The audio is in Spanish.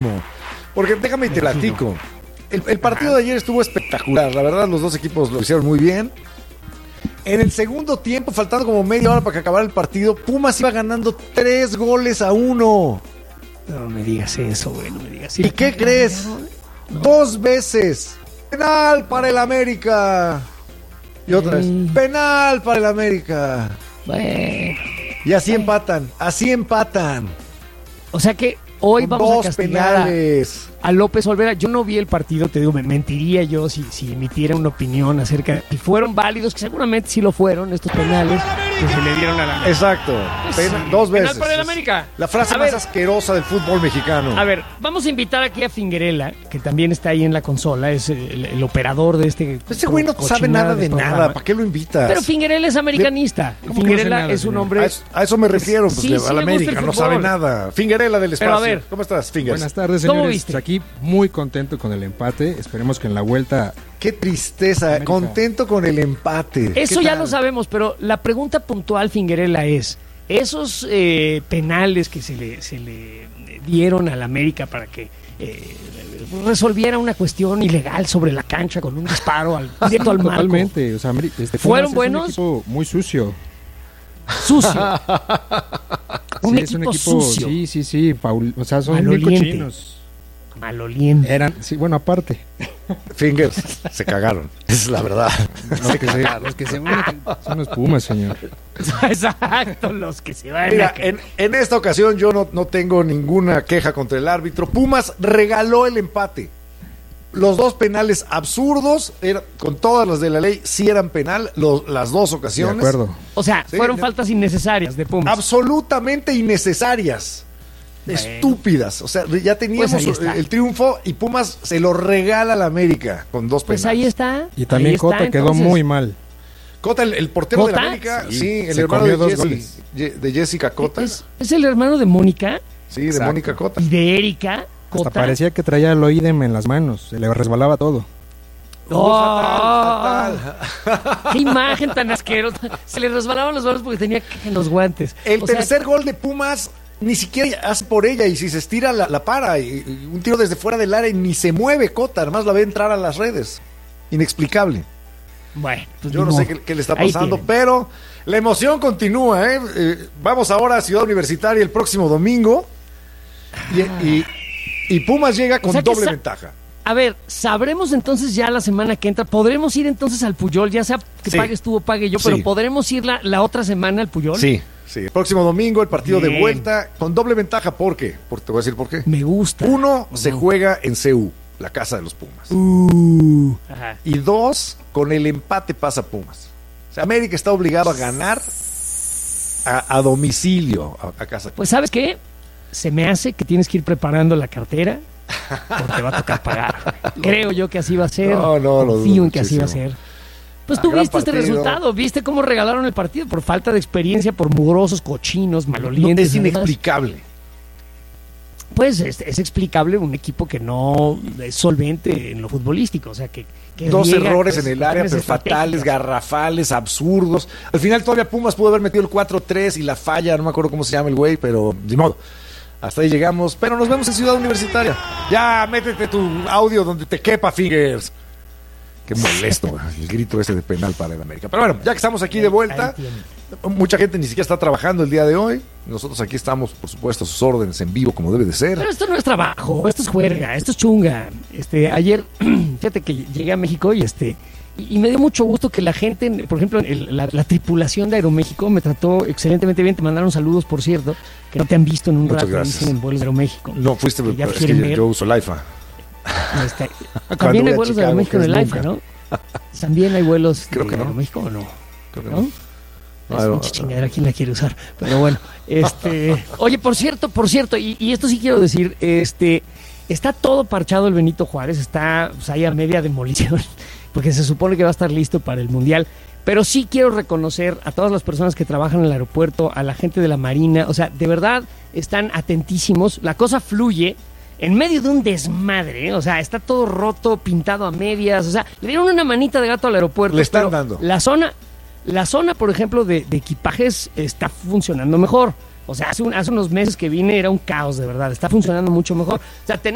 Porque déjame y te platico. El partido de ayer estuvo espectacular. La verdad, los dos equipos lo hicieron muy bien. En el segundo tiempo, faltando como media hora para que acabara el partido, Pumas iba ganando 3-1. No me digas eso, güey, no me digas eso. ¿Y qué crees? 2 veces. Penal para el América. Y otra vez. Penal para el América. Bueno. Y así empatan. O sea que hoy con vamos a 2 castigar penales. a López Olvera. Yo no vi el partido, te digo, me mentiría yo si emitiera una opinión acerca de si fueron válidos, que seguramente sí lo fueron, estos penales que se le dieron a la América. Exacto. Sí. 2 veces. Penal para el América. La frase más asquerosa del fútbol mexicano. A ver, vamos a invitar aquí a Finguerella, que también está ahí en la consola, es el operador de este. Ese güey no sabe nada de nada. ¿Para qué lo invitas? Pero Finguerella es americanista. Finguerella es un hombre. A eso me refiero, pues Sí, a la le gusta América, el no fútbol. sabe nada. Finguerella del espacio. Pero a ver. ¿Cómo estás, Fingers? Buenas tardes, ¿Cómo señores. viste? Pues aquí muy contento con el empate. Esperemos que en la vuelta... Qué tristeza. América. Contento con el empate. Eso ¿Qué ya tal? lo sabemos, pero la pregunta puntual, Finguerella, es: esos penales que se le dieron al América para que resolviera una cuestión ilegal sobre la cancha con un disparo directo al marco. Totalmente. O sea, ¿Fueron Pumas buenos? Es un equipo muy sucio. Sucio. Un Sí, es equipo sucio. Sí. O sea, son muy Maloliente. cochinos. Maloliente. Sí, bueno, aparte. Fingers, se cagaron. Esa es la verdad. Los que se meten son los Pumas, señor. Exacto, los que se van Mira, a caer. en esta ocasión yo no tengo ninguna queja contra el árbitro. Pumas regaló el empate. Los 2 penales absurdos, con todas las de la ley, sí eran penal, las 2 ocasiones. De acuerdo. O sea, Sí, fueron ya. faltas innecesarias de Pumas. Absolutamente innecesarias. Bueno. Estúpidas. O sea, ya teníamos Pues ahí está. el triunfo y Pumas se lo regala a la América con 2 penales. Pues ahí está. Y también ahí está, Cota quedó entonces. muy mal. Cota, el portero de la ¿Cota? América, Sí, sí, el se hermano comió de 2 Jessie, goles. de Jessica Cota. ¿Es el hermano de Mónica Sí, de Exacto. Mónica Cota. y de Erika Hasta Cota? parecía que traía el oídem en las manos. Se le resbalaba todo. Fatal. ¡Qué imagen tan asquerosa! Se le resbalaban los manos porque tenía en los guantes. El O sea, tercer gol de Pumas ni siquiera hace por ella y si se estira la para. Y un tiro desde fuera del área y ni se mueve Cota. Además la ve entrar a las redes. Inexplicable. Bueno, pues Yo ni no sé modo. qué le está Ahí pasando, tienen. pero la emoción continúa. Vamos ahora a Ciudad Universitaria el próximo domingo. Y Pumas llega con O sea que doble sa- ventaja. A ver, ¿sabremos entonces ya la semana que entra? ¿Podremos ir entonces al Puyol? Ya sea que Sí. pagues tú o pague yo, Sí. pero ¿podremos ir la otra semana al Puyol? Sí. El próximo domingo el partido de Bien. vuelta con doble ventaja. ¿Por qué? Te voy a decir por qué. Me gusta. 1, se juega en CU, la casa de los Pumas. Ajá. Y 2, con el empate pasa Pumas. O sea, América está obligado a ganar a domicilio a casa. Pues ¿sabes qué? Se me hace que tienes que ir preparando la cartera porque te va a tocar pagar. Creo yo que así va a ser. No, lo Confío dudo en que así va a muchísimo. ser. Pues tú Gran viste este partido. resultado, viste cómo regalaron el partido por falta de experiencia, por mugrosos, cochinos, malolientes. Es además. inexplicable. Pues es explicable un equipo que no es solvente en lo futbolístico, o sea que 2 riega, errores pues, en el área, cuestiones pero fatales, estratégicas. garrafales, absurdos. Al final todavía Pumas pudo haber metido el 4-3 y la falla, no me acuerdo cómo se llama el güey, pero de modo. Hasta ahí llegamos, pero nos vemos en Ciudad Universitaria. Ya, métete tu audio donde te quepa, Fingers. Qué molesto el grito ese de penal para el América. Pero bueno, ya que estamos aquí de vuelta, Ahí tiene. mucha gente ni siquiera está trabajando el día de hoy. Nosotros aquí estamos, por supuesto, a sus órdenes en vivo, como debe de ser. Pero esto no es trabajo, esto es juerga, esto es chunga. Ayer, fíjate que llegué a México y me dio mucho gusto que la gente, por ejemplo, la tripulación de Aeroméxico me trató excelentemente bien. Te mandaron saludos, por cierto, que no te han visto en un Muchas rato, gracias. dicen en vuelos de Aeroméxico. No fuiste, Que ya es quieren que ver. yo uso el IFA. También voy hay a vuelos de Chicago, Aeroméxico en que el es AIFA, nunca. ¿no? También hay vuelos Creo de que no. Aeroméxico o no. Creo que ¿No? no. Es mucha chingadera, ¿quién la quiere usar? Pero bueno, oye, por cierto, y esto sí quiero decir, está todo parchado el Benito Juárez, está pues, ahí a media demolición, porque se supone que va a estar listo para el Mundial, pero sí quiero reconocer a todas las personas que trabajan en el aeropuerto, a la gente de la Marina, o sea, de verdad están atentísimos, la cosa fluye en medio de un desmadre, ¿eh? O sea, está todo roto, pintado a medias, o sea, le dieron una manita de gato al aeropuerto. Le están pero dando. La zona, por ejemplo, de equipajes está funcionando mejor. O sea, hace unos meses que vine era un caos, de verdad. Está funcionando mucho mejor. O sea,